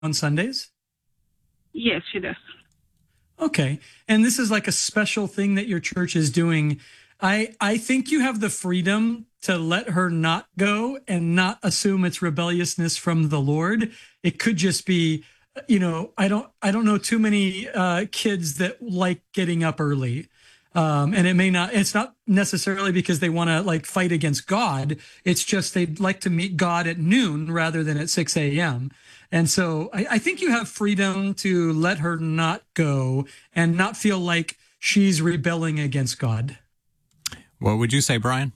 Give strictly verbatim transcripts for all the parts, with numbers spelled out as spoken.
on Sundays? Yes, she does. Okay. And this is like a special thing that your church is doing. I I think you have the freedom to let her not go and not assume it's rebelliousness from the Lord. It could just be, you know, I don't I don't know too many uh, kids that like getting up early. Um, and it may not, it's not necessarily because they want to like fight against God. It's just they'd like to meet God at noon rather than at six a.m. And so I, I think you have freedom to let her not go and not feel like she's rebelling against God. What would you say, Brian?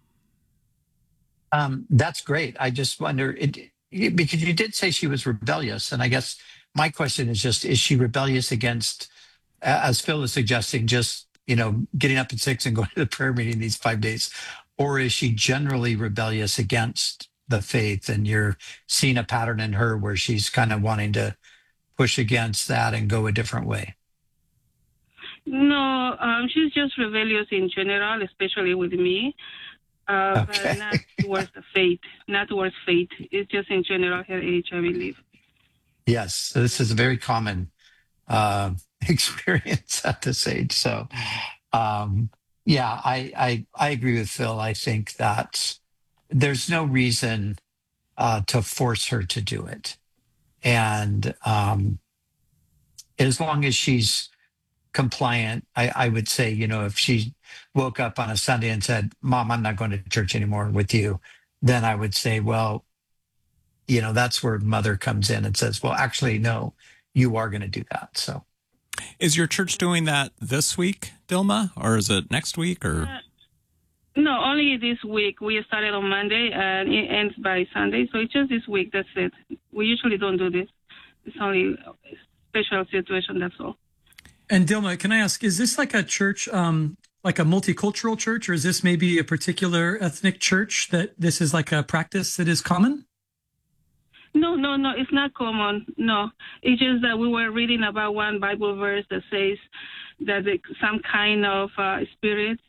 Um, that's great. I just wonder, it, it, because you did say she was rebellious. And I guess my question is just, is she rebellious against, as Phil is suggesting, just you know, getting up at six and going to the prayer meeting these five days? Or is she generally rebellious against the faith and you're seeing a pattern in her where she's kind of wanting to push against that and go a different way? No, um, she's just rebellious in general, especially with me, uh, okay. but not towards the faith, not towards faith. It's just in general her age, I believe. Yes, this is a very common uh, experience at this age. So, um, yeah, I, I I agree with Phil. I think that there's no reason uh, to force her to do it, and um, as long as she's compliant, I, I would say, you know, if she woke up on a Sunday and said, "Mom, I'm not going to church anymore with you," then I would say, well, you know, that's where mother comes in and says, well, actually, no, you are going to do that. So. Is your church doing that this week, Dilma, or is it next week? Or uh, no, only this week. We started on Monday and it ends by Sunday, so it's just this week. That's it. We usually don't do this. It's only a special situation. That's all. And Dilma, can I ask, is this like a church, um, like a multicultural church, or is this maybe a particular ethnic church that this is like a practice that is common? No, no, no, it's not common. No, it's just that we were reading about one Bible verse that says that the, some kind of uh, spirits,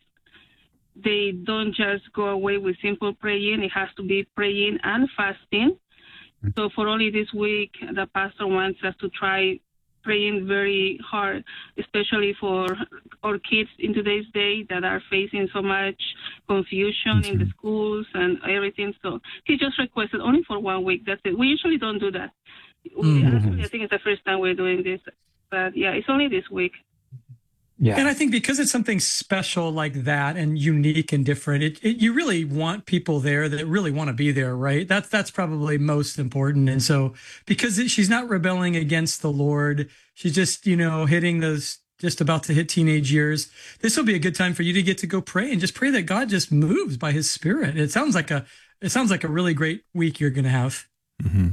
they don't just go away with simple praying. It has to be praying and fasting. Mm-hmm. So for only this week, the pastor wants us to try praying very hard, especially for our kids in today's day that are facing so much confusion mm-hmm. in the schools and everything. So he just requested only for one week. That's it. We usually don't do that. We, mm-hmm. Actually, I think it's the first time we're doing this. But yeah, it's only this week. Yeah. And I think because it's something special like that and unique and different, it, it you really want people there that really want to be there, right? That's that's probably most important. And so because it, she's not rebelling against the Lord, she's just, you know, hitting those, just about to hit teenage years. This will be a good time for you to get to go pray and just pray that God just moves by his Spirit. It sounds like a it sounds like a really great week you're going to have. Mm-hmm.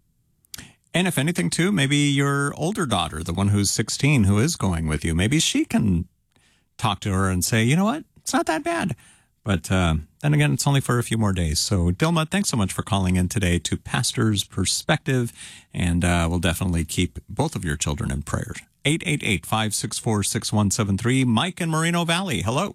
And if anything, too, maybe your older daughter, the one who's sixteen, who is going with you, maybe she can talk to her and say, you know what, it's not that bad. But uh, then again, it's only for a few more days. So, Dilma, thanks so much for calling in today to Pastor's Perspective. And uh, we'll definitely keep both of your children in prayer. eight eight eight, five six four, six one seven three. Mike in Moreno Valley. Hello.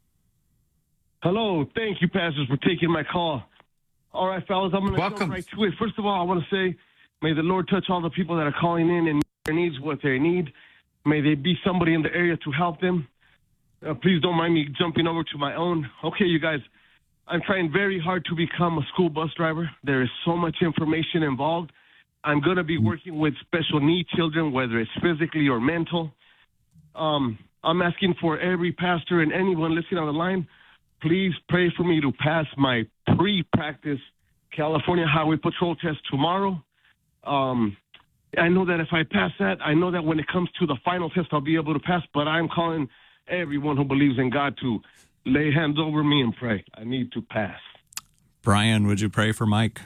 Hello. Thank you, pastors, for taking my call. All right, fellas, I'm going to jump right to it. First of all, I want to say, may the Lord touch all the people that are calling in and their needs, what they need. May they be somebody in the area to help them. Uh, please don't mind me jumping over to my own. Okay, you guys, I'm trying very hard to become a school bus driver. There is so much information involved. I'm going to be working with special needs children, whether it's physically or mental. Um, I'm asking for every pastor and anyone listening on the line, please pray for me to pass my pre-practice California Highway Patrol test tomorrow. Um, I know that if I pass that, I know that when it comes to the final test, I'll be able to pass, but I'm calling everyone who believes in God to lay hands over me and pray. I need to pass. Brian, would you pray for Mike?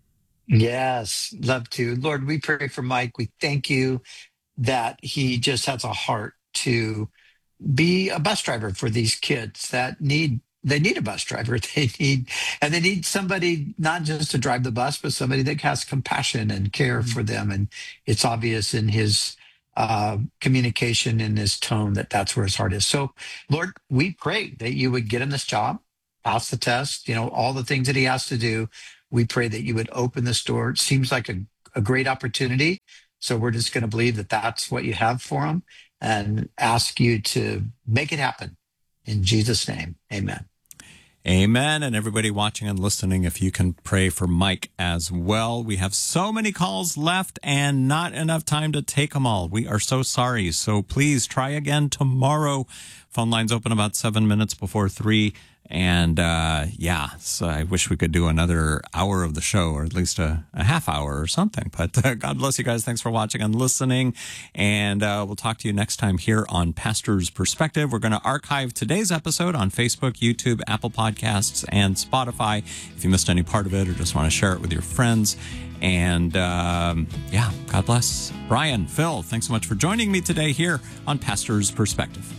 Yes, love to. Lord, we pray for Mike. We thank you that he just has a heart to be a bus driver for these kids that need They need a bus driver. They need, and they need somebody not just to drive the bus, but somebody that has compassion and care for them. And it's obvious in his uh, communication, in his tone, that that's where his heart is. So, Lord, we pray that you would get him this job, pass the test, you know, all the things that he has to do. We pray that you would open this door. It seems like a, a great opportunity. So we're just going to believe that that's what you have for them and ask you to make it happen. In Jesus' name, amen. Amen. And everybody watching and listening, if you can pray for Mike as well. We have so many calls left and not enough time to take them all. We are so sorry. So please try again tomorrow. Phone lines open about seven minutes before three. And, uh, yeah, so I wish we could do another hour of the show, or at least a, a half hour or something. But uh, God bless you guys. Thanks for watching and listening. And uh, we'll talk to you next time here on Pastor's Perspective. We're going to archive today's episode on Facebook, YouTube, Apple Podcasts, and Spotify. If you missed any part of it or just want to share it with your friends. And, um, yeah, God bless. Brian, Phil, thanks so much for joining me today here on Pastor's Perspective.